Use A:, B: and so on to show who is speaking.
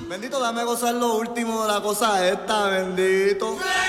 A: Bendito, dame gozar lo último de la cosa esta, bendito.